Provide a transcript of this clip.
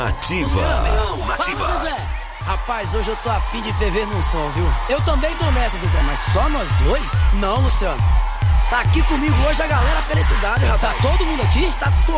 Nativa. Nativa. Fala, Zezé. Rapaz, hoje eu tô afim de ferver num som, viu? Eu também tô nessa, Zezé, mas só nós dois? Não, Luciano. Tá aqui comigo hoje a galera Felicidade, rapaz. Tá todo mundo aqui? Tá todo